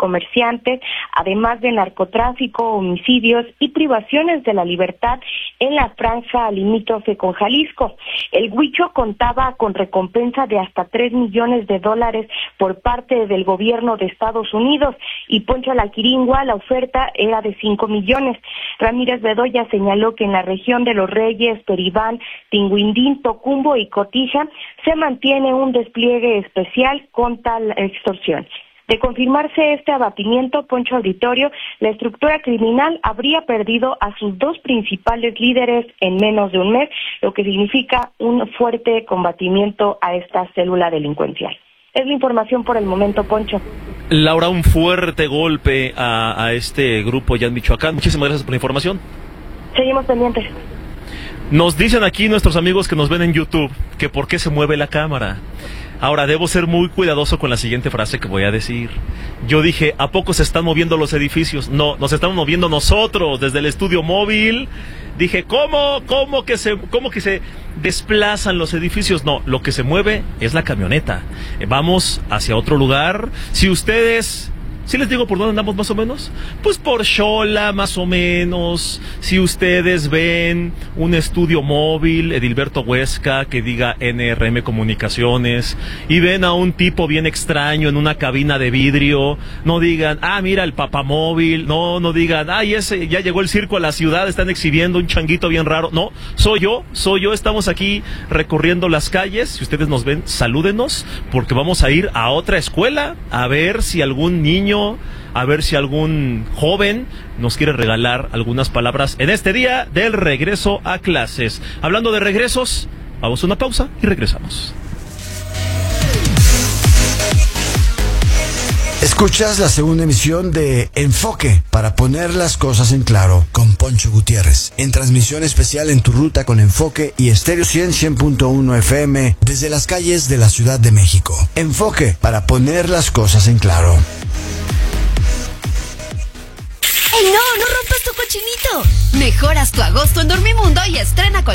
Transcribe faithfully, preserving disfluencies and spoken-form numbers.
comerciantes, además de narcotráfico, homicidios y privaciones de la libertad en la franja limítrofe con Jalisco. El Huicho contaba con recompensa de hasta tres millones de dólares por parte del gobierno de Estados Unidos, y Poncho Laquiringua la oferta era de cinco millones. Ramírez Bedoya señaló que en la región de Los Reyes, Peribán, Tinguindín, Tocumbo y Cotija se mantiene un despliegue especial con tal extorsión. De confirmarse este abatimiento, Poncho Auditorio, la estructura criminal habría perdido a sus dos principales líderes en menos de un mes, lo que significa un fuerte combatimiento a esta célula delincuencial. Es la información por el momento, Poncho. Laura, un fuerte golpe a, a este grupo ya en Michoacán. Muchísimas gracias por la información. Seguimos pendientes. Nos dicen aquí nuestros amigos que nos ven en YouTube que por qué se mueve la cámara. Ahora, debo ser muy cuidadoso con la siguiente frase que voy a decir. Yo dije, ¿a poco se están moviendo los edificios? No, nos estamos moviendo nosotros desde el estudio móvil. Dije, ¿cómo? ¿Cómo que se, cómo que se desplazan los edificios? No, lo que se mueve es la camioneta. Vamos hacia otro lugar. Si ustedes... ¿Sí les digo por dónde andamos más o menos? Pues por Xola, más o menos. Si ustedes ven un estudio móvil, Edilberto Huesca, que diga N R M Comunicaciones, y ven a un tipo bien extraño en una cabina de vidrio, no digan, ah, mira el papamóvil, no, no digan, ay, ese, ya llegó el circo a la ciudad, están exhibiendo un changuito bien raro. No, soy yo, soy yo, estamos aquí recorriendo las calles. Si ustedes nos ven, salúdenos, porque vamos a ir a otra escuela, a ver si algún niño, a ver si algún joven nos quiere regalar algunas palabras en este día del regreso a clases. Hablando de regresos, vamos a una pausa y regresamos. Escuchas la segunda emisión de Enfoque, para poner las cosas en claro, con Poncho Gutiérrez, en transmisión especial en tu ruta con Enfoque y Estéreo cien, cien punto uno F M desde las calles de la Ciudad de México. Enfoque, para poner las cosas en claro. ¡Ey, no! ¡No rompas tu cochinito! Mejoras tu agosto en Dormimundo y estrena con